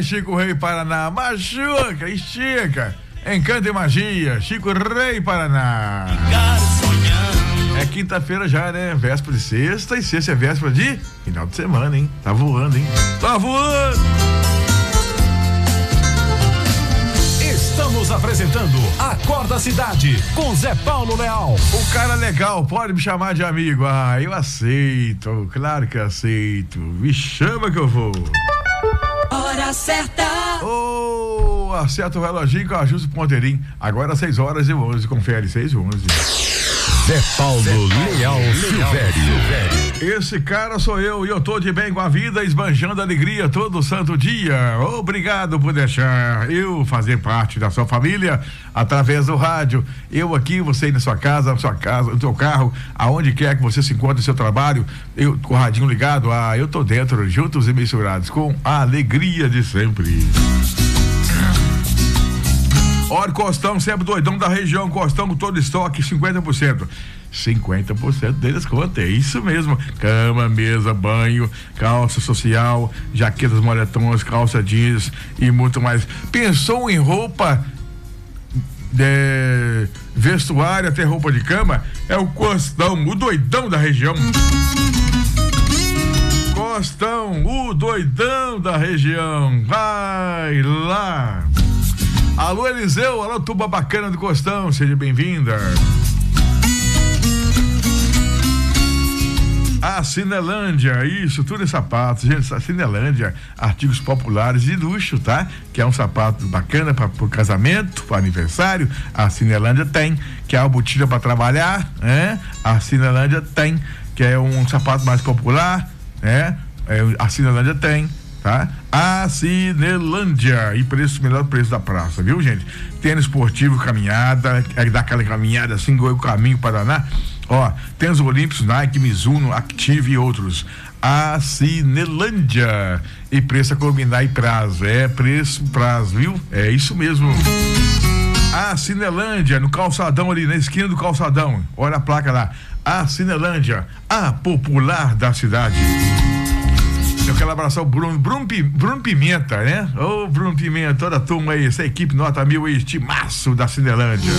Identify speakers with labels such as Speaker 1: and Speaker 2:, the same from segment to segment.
Speaker 1: Vai, Chico Rei Paraná, machuca, estica, encanta e magia, Chico Rei Paraná. É quinta-feira já, né? Véspera de sexta, e sexta é véspera de final de semana, hein? Tá voando, hein? Tá voando!
Speaker 2: Estamos apresentando Acorda Cidade com Zé Paulo Leal.
Speaker 1: O cara legal, pode me chamar de amigo. Ah, eu aceito, claro que aceito. Me chama que eu vou.
Speaker 3: Hora certa.
Speaker 1: Oh, acerta o reloginho que eu ajusto o ponteirinho. Agora 6h11, confere, 6h11.
Speaker 2: Zé Paulo Leal Silvério.
Speaker 1: Esse cara sou eu e eu tô de bem com a vida, esbanjando alegria todo santo dia. Obrigado por deixar eu fazer parte da sua família através do rádio. Eu aqui, você aí na sua casa, no seu carro, aonde quer que você se encontre no seu trabalho, eu com o radinho ligado, eu tô dentro, juntos e misturados com a alegria de sempre. Olha, Costão, sempre doidão da região, Costão com todo estoque, 50%. 50% de desconto, é isso mesmo. Cama, mesa, banho, calça social, jaquetas, moletons, calça jeans e muito mais. Pensou em roupa de vestuário, até roupa de cama? É o Costão, o doidão da região. Costão, o doidão da região. Vai lá. Alô, Eliseu, alô, tuba bacana do Costão, seja bem-vinda. A Cinelândia, isso, tudo é sapato, gente, a Cinelândia, artigos populares de luxo, tá? Que é um sapato bacana para o casamento, para aniversário, a Cinelândia tem, que é a botina para trabalhar, né? A Cinelândia tem, que é um sapato mais popular, né? A Cinelândia tem, tá? A Cinelândia, e melhor preço da praça, viu, gente? Tênis esportivo, caminhada, dá aquela caminhada assim, igual o caminho Paraná. Ó, tênis olímpicos, Nike, Mizuno, Active e outros. A Cinelândia, e preço a combinar e prazo, prazo, viu? É isso mesmo. A Cinelândia, no calçadão ali, na esquina do calçadão, olha a placa lá. A Cinelândia, a popular da cidade. Eu quero abraçar o Bruno Pimenta, né? Ô, Bruno Pimenta, toda a turma aí, essa equipe nota 1000 aí, timaço da Cinelândia.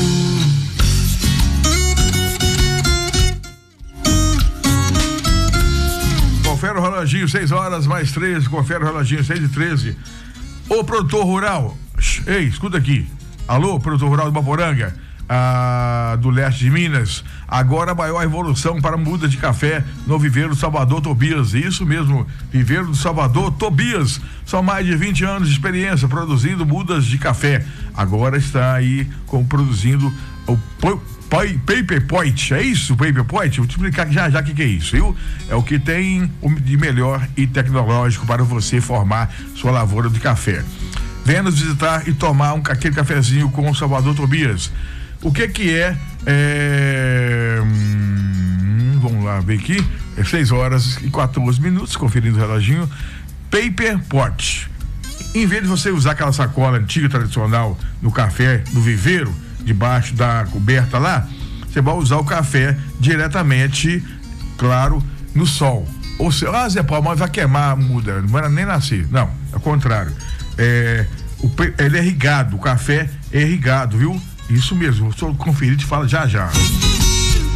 Speaker 1: Confere o reloginho, 6h mais 13, confere o reloginho, 6h13. Ô, produtor rural, ei, escuta aqui. Alô, produtor rural do Baporanga, do leste de Minas. Agora a maior evolução para muda de café no Viveiro do Salvador Tobias. Isso mesmo, Viveiro do Salvador Tobias. São mais de 20 anos de experiência produzindo mudas de café. Agora está aí produzindo o Paper Point. É isso, Paper Point? Vou te explicar já o que é isso, viu? É o que tem de melhor e tecnológico para você formar sua lavoura de café. Venha nos visitar e tomar aquele cafezinho com o Salvador Tobias. O que é? Vamos lá ver aqui. 6h14, conferindo o reloginho. Paper Pot. Em vez de você usar aquela sacola antiga, tradicional, no café, no viveiro, debaixo da coberta lá, você vai usar o café diretamente, claro, no sol. Ou seja, Zé Paulo, mas vai queimar a muda, não vai nem nascer. Não, ao contrário. Ele é irrigado, o café é irrigado, viu? Isso mesmo, vou conferir e te falo já.